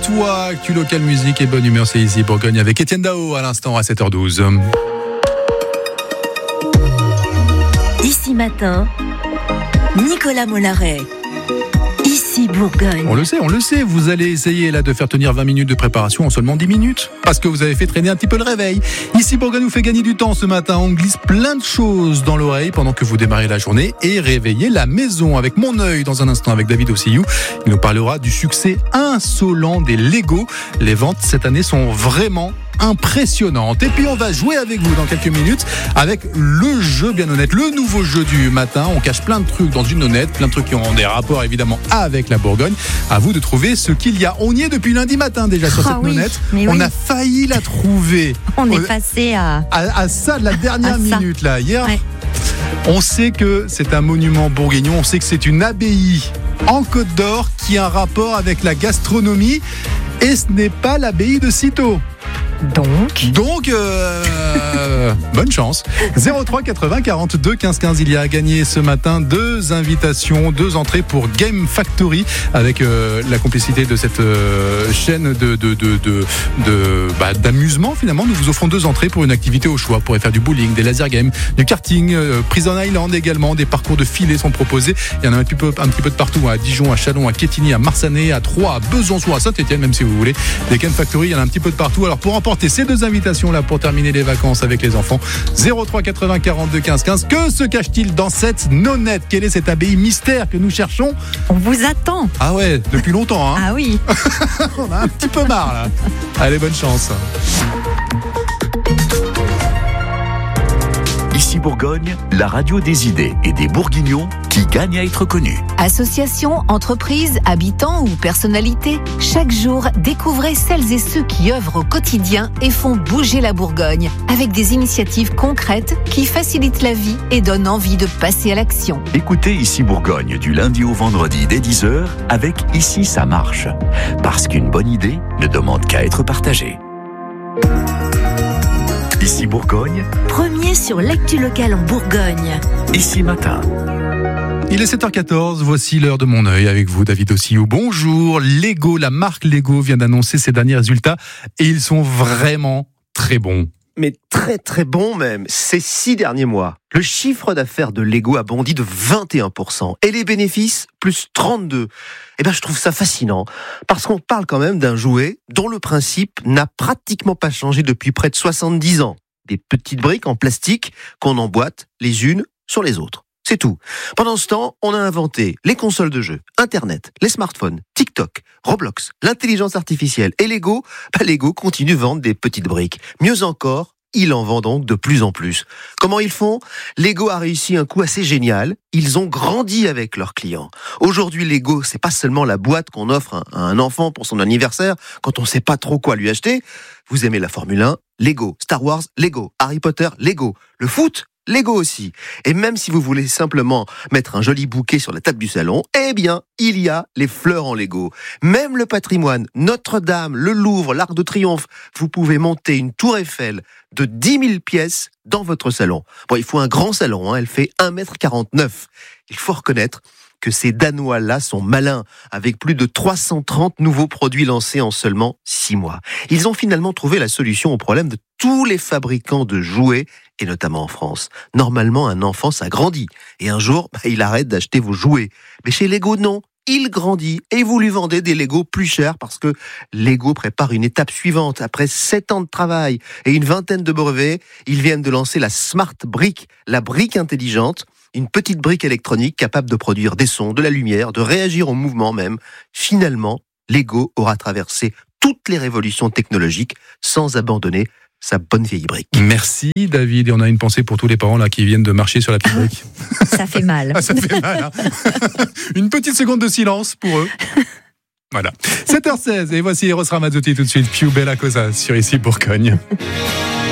toi, actu local, musique et bonne humeur, c'est ici Bourgogne avec Étienne Dao à l'instant à 7h12. Ici matin, Nicolas Mollaret. Ici Bourgogne. On le sait, vous allez essayer là de faire tenir 20 minutes de préparation en seulement 10 minutes parce que vous avez fait traîner un petit peu le réveil. Ici Bourgogne vous fait gagner du temps ce matin, on glisse plein de choses dans l'oreille pendant que vous démarrez la journée et réveillez la maison avec mon œil dans un instant avec David Ossillou. Il nous parlera du succès insolent des Lego. Les ventes cette année sont vraiment impressionnante. Et puis on va jouer avec vous dans quelques minutes avec le jeu bien honnête, le nouveau jeu du matin. On cache plein de trucs dans une nonnette, plein de trucs qui ont des rapports évidemment avec la Bourgogne. À vous de trouver ce qu'il y a. On y est depuis lundi matin déjà sur cette nonnette. On a failli la trouver. On est passé à ça de la dernière minute là. Hier, on sait que c'est un monument bourguignon. On sait que c'est une abbaye en Côte d'Or qui a un rapport avec la gastronomie. Et ce n'est pas l'abbaye de Cîteaux. Donc, bonne chance. 03 80 42 15 15. Il y a à gagner ce matin 2 invitations, 2 entrées pour Game Factory avec la complicité de cette chaîne d'amusement. Finalement, nous vous offrons 2 entrées pour une activité au choix. Vous pourrez faire du bowling, des laser games, du karting, Prison Island également. Des parcours de filets sont proposés. Il y en a un petit peu de partout, à Dijon, à Châlons, à Quetigny, à Marsanais, à Troyes, à Besançon, à Saint-Étienne, même si vous voulez. Des Game Factory, il y en a un petit peu de partout. Alors pour remporter ces 2 invitations là pour terminer les vacances avec les enfants, 03 80 42 15 15. Que se cache-t-il dans cette nonnette? Quelle est cette abbaye mystère que nous cherchons? On vous attend. Ah ouais, depuis longtemps. Ah oui. On a un petit peu marre là. Allez, bonne chance. Ici Bourgogne, la radio des idées et des Bourguignons qui gagnent à être connus. Associations, entreprises, habitants ou personnalités, chaque jour, découvrez celles et ceux qui œuvrent au quotidien et font bouger la Bourgogne avec des initiatives concrètes qui facilitent la vie et donnent envie de passer à l'action. Écoutez Ici Bourgogne du lundi au vendredi dès 10h avec Ici ça marche. Parce qu'une bonne idée ne demande qu'à être partagée. Ici Bourgogne, premier sur l'actu locale en Bourgogne. Ici matin. Il est 7h14, voici l'heure de mon œil avec vous, David Ossillou. Bonjour, Lego, la marque Lego vient d'annoncer ses derniers résultats et ils sont vraiment très bons. Mais très très bons même, ces 6 derniers mois. Le chiffre d'affaires de Lego a bondi de 21% et les bénéfices plus 32%. Eh bien, je trouve ça fascinant parce qu'on parle quand même d'un jouet dont le principe n'a pratiquement pas changé depuis près de 70 ans. Des petites briques en plastique qu'on emboîte les unes sur les autres. C'est tout. Pendant ce temps, on a inventé les consoles de jeux, Internet, les smartphones, TikTok, Roblox, l'intelligence artificielle et Lego. Lego continue de vendre des petites briques. Mieux encore, il en vend donc de plus en plus. Comment ils font? Lego a réussi un coup assez génial. Ils ont grandi avec leurs clients. Aujourd'hui, Lego, c'est pas seulement la boîte qu'on offre à un enfant pour son anniversaire quand on sait pas trop quoi lui acheter. Vous aimez la Formule 1? Lego. Star Wars? Lego. Harry Potter? Lego. Le foot? Lego aussi. Et même si vous voulez simplement mettre un joli bouquet sur la table du salon, eh bien, il y a les fleurs en Lego. Même le patrimoine, Notre-Dame, le Louvre, l'Arc de Triomphe, vous pouvez monter une tour Eiffel de 10 000 pièces dans votre salon. Bon, il faut un grand salon, elle fait 1,49 m. Il faut reconnaître que ces Danois-là sont malins, avec plus de 330 nouveaux produits lancés en seulement 6 mois. Ils ont finalement trouvé la solution au problème de tous les fabricants de jouets, et notamment en France. Normalement, un enfant, ça grandit. Et un jour, il arrête d'acheter vos jouets. Mais chez Lego, non. Il grandit et vous lui vendez des Lego plus chers parce que Lego prépare une étape suivante. Après 7 ans de travail et une vingtaine de brevets, ils viennent de lancer la Smart Brick, la brique intelligente. Une petite brique électronique capable de produire des sons, de la lumière, de réagir au mouvement même. Finalement, Lego aura traversé toutes les révolutions technologiques sans abandonner sa bonne vieille brique. Merci David, et on a une pensée pour tous les parents là qui viennent de marcher sur la petite brique. Ça fait mal. Ça fait mal, hein. Une petite seconde de silence pour eux. Voilà. 7h16 et voici Eros Ramazzotti tout de suite. Più bella cosa sur Ici Bourgogne.